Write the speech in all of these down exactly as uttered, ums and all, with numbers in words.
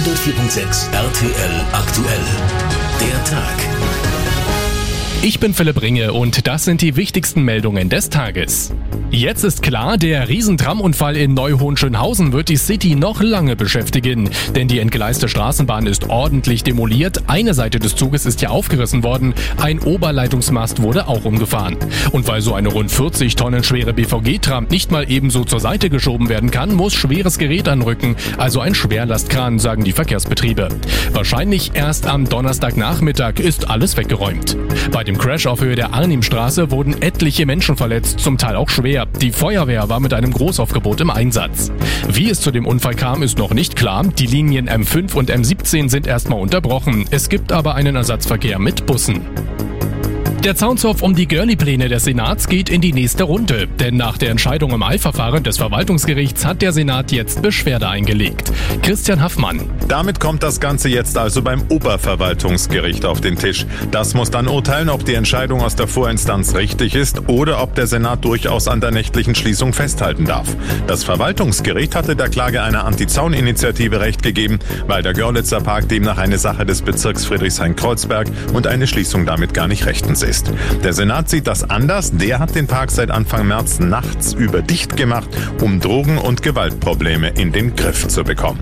hundertvier Komma sechs R T L aktuell. Der Tag. Ich bin Philipp Ringe und das sind die wichtigsten Meldungen des Tages. Jetzt ist klar, der Riesentramunfall in Neu-Hohenschönhausen wird die City noch lange beschäftigen. Denn die entgleiste Straßenbahn ist ordentlich demoliert, eine Seite des Zuges ist ja aufgerissen worden, ein Oberleitungsmast wurde auch umgefahren. Und weil so eine rund vierzig Tonnen schwere B V G-Tram nicht mal ebenso zur Seite geschoben werden kann, muss schweres Gerät anrücken, also ein Schwerlastkran, sagen die Verkehrsbetriebe. Wahrscheinlich erst am Donnerstagnachmittag ist alles weggeräumt. Bei dem Crash auf Höhe der Arnimstraße wurden etliche Menschen verletzt, zum Teil auch schwer. Die Feuerwehr war mit einem Großaufgebot im Einsatz. Wie es zu dem Unfall kam, ist noch nicht klar. Die Linien M fünf und M siebzehn sind erstmal unterbrochen. Es gibt aber einen Ersatzverkehr mit Bussen. Der Zaunzopf um die Görli-Pläne des Senats geht in die nächste Runde. Denn nach der Entscheidung im Eilverfahren des Verwaltungsgerichts hat der Senat jetzt Beschwerde eingelegt. Christian Haffmann. Damit kommt das Ganze jetzt also beim Oberverwaltungsgericht auf den Tisch. Das muss dann urteilen, ob die Entscheidung aus der Vorinstanz richtig ist oder ob der Senat durchaus an der nächtlichen Schließung festhalten darf. Das Verwaltungsgericht hatte der Klage einer Anti-Zaun-Initiative Recht gegeben, weil der Görlitzer Park demnach eine Sache des Bezirks Friedrichshain-Kreuzberg und eine Schließung damit gar nicht rechtens ist. Der Senat sieht das anders. Der hat den Park seit Anfang März nachts überdicht gemacht, um Drogen- und Gewaltprobleme in den Griff zu bekommen.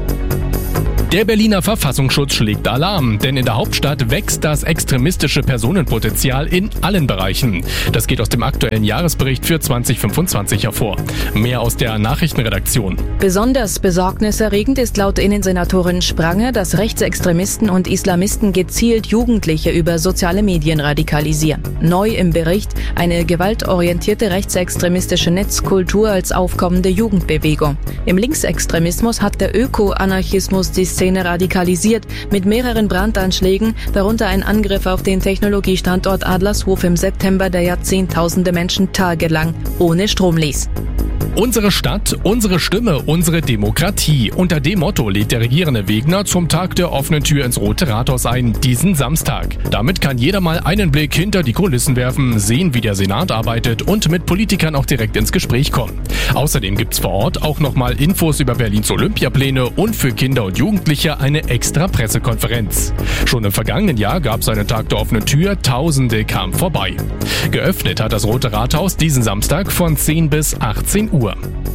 Der Berliner Verfassungsschutz schlägt Alarm, denn in der Hauptstadt wächst das extremistische Personenpotenzial in allen Bereichen. Das geht aus dem aktuellen Jahresbericht für zwanzig fünfundzwanzig hervor. Mehr aus der Nachrichtenredaktion. Besonders besorgniserregend ist laut Innensenatorin Spranger, dass Rechtsextremisten und Islamisten gezielt Jugendliche über soziale Medien radikalisieren. Neu im Bericht eine gewaltorientierte rechtsextremistische Netzkultur als aufkommende Jugendbewegung. Im Linksextremismus hat der Öko-Anarchismus die Szene radikalisiert mit mehreren Brandanschlägen, darunter ein Angriff auf den Technologiestandort Adlershof im September, der Jahrzehntausende Menschen tagelang ohne Strom ließ. Unsere Stadt, unsere Stimme, unsere Demokratie. Unter dem Motto lädt der regierende Wegner zum Tag der offenen Tür ins Rote Rathaus ein, diesen Samstag. Damit kann jeder mal einen Blick hinter die Kulissen werfen, sehen, wie der Senat arbeitet und mit Politikern auch direkt ins Gespräch kommen. Außerdem gibt's vor Ort auch nochmal Infos über Berlins Olympiapläne und für Kinder und Jugendliche eine extra Pressekonferenz. Schon im vergangenen Jahr gab's einen Tag der offenen Tür, Tausende kamen vorbei. Geöffnet hat das Rote Rathaus diesen Samstag von zehn bis achtzehn Uhr.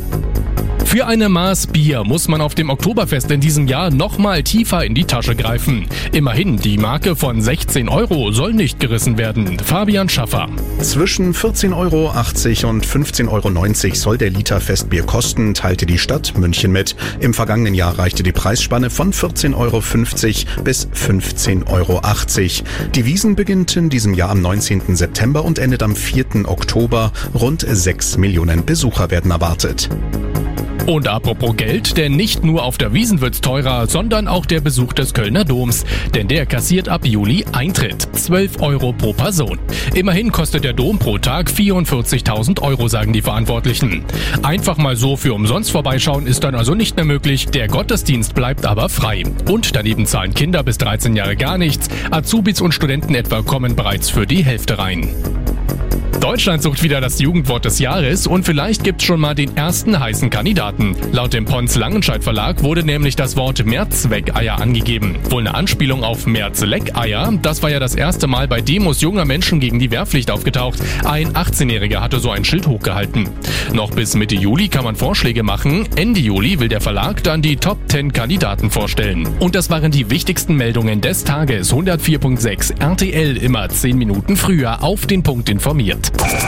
Für eine Maß Bier muss man auf dem Oktoberfest in diesem Jahr nochmal tiefer in die Tasche greifen. Immerhin, die Marke von sechzehn Euro soll nicht gerissen werden. Fabian Schaffer. Zwischen vierzehn Euro achtzig und fünfzehn Euro neunzig soll der Liter Festbier kosten, teilte die Stadt München mit. Im vergangenen Jahr reichte die Preisspanne von vierzehn Euro fünfzig bis fünfzehn Euro achtzig. Die Wiesn beginnt in diesem Jahr am neunzehnten September und endet am vierten Oktober. Rund sechs Millionen Besucher werden erwartet. Und apropos Geld, denn nicht nur auf der Wiesn wird's teurer, sondern auch der Besuch des Kölner Doms. Denn der kassiert ab Juli Eintritt. zwölf Euro pro Person. Immerhin kostet der Dom pro Tag vierundvierzigtausend Euro, sagen die Verantwortlichen. Einfach mal so für umsonst vorbeischauen ist dann also nicht mehr möglich. Der Gottesdienst bleibt aber frei. Und daneben zahlen Kinder bis dreizehn Jahre gar nichts. Azubis und Studenten etwa kommen bereits für die Hälfte rein. Deutschland sucht wieder das Jugendwort des Jahres und vielleicht gibt's schon mal den ersten heißen Kandidaten. Laut dem Pons Langenscheidt Verlag wurde nämlich das Wort Mehrzweckeier angegeben. Wohl eine Anspielung auf Mehrzleckeier. Das war ja das erste Mal bei Demos junger Menschen gegen die Wehrpflicht aufgetaucht. Ein achtzehnjähriger hatte so ein Schild hochgehalten. Noch bis Mitte Juli kann man Vorschläge machen. Ende Juli will der Verlag dann die Top zehn Kandidaten vorstellen. Und das waren die wichtigsten Meldungen des Tages. hundertvier Komma sechs R T L, immer zehn Minuten früher auf den Punkt informiert.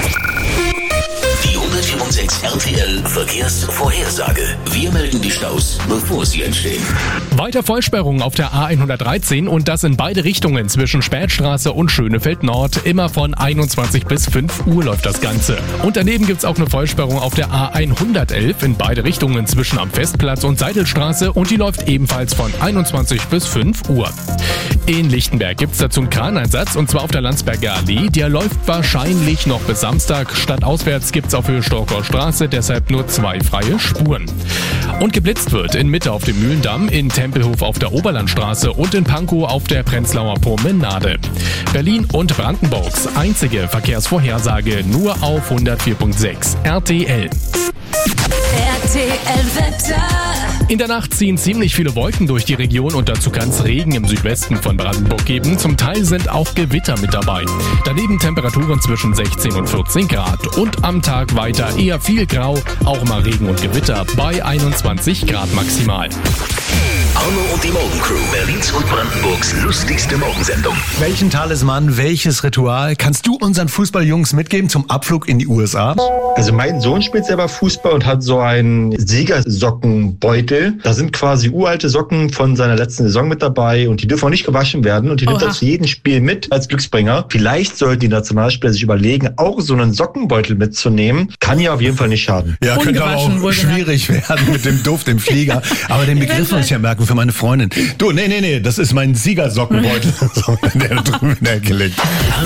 Die hundertvier Komma sechs R T L Verkehrsvorhersage. Wir melden die Staus, bevor sie entstehen. Weiter Vollsperrungen auf der A hundertdreizehn und das in beide Richtungen zwischen Spätstraße und Schönefeld Nord. Immer von einundzwanzig bis fünf Uhr läuft das Ganze. Und daneben gibt's auch eine Vollsperrung auf der A hundertelf in beide Richtungen zwischen am Festplatz und Seidelstraße und die läuft ebenfalls von einundzwanzig bis fünf Uhr. In Lichtenberg gibt's dazu einen Kraneinsatz und zwar auf der Landsberger Allee. Der läuft wahrscheinlich noch bis Samstag. Stadtauswärts gibt's auf Höhe Storkower Straße deshalb nur zwei freie Spuren. Und geblitzt wird in Mitte auf dem Mühlendamm, in Tempelhof auf der Oberlandstraße und in Pankow auf der Prenzlauer Promenade. Berlin und Brandenburgs einzige Verkehrsvorhersage nur auf hundertvier Komma sechs R T L. R T L-Wetter. In der Nacht ziehen ziemlich viele Wolken durch die Region und dazu kann es Regen im Südwesten von Brandenburg geben. Zum Teil sind auch Gewitter mit dabei. Daneben Temperaturen zwischen sechzehn und vierzehn Grad. Und am Tag weiter eher viel Grau, auch mal Regen und Gewitter bei einundzwanzig Grad maximal. Arno und die Morgencrew, Berlins und Brandenburgs lustigste Morgensendung. Welchen Talisman, welches Ritual kannst du unseren Fußballjungs mitgeben zum Abflug in die U S A? Also mein Sohn spielt selber Fußball und hat so einen Siegersockenbeutel. Da sind quasi uralte Socken von seiner letzten Saison mit dabei und die dürfen auch nicht gewaschen werden und die nimmt er zu jedem Spiel mit als Glücksbringer. Vielleicht sollten die Nationalspieler sich überlegen, auch so einen Sockenbeutel mitzunehmen. Kann ja auf jeden Fall nicht schaden. Ja, könnte aber auch schwierig werden mit dem Duft im Flieger. Aber den Begriff muss ich ja merken für meine Freundin. Du, nee, nee, nee, das ist mein Siegersockenbeutel. Der da drüben gelegt.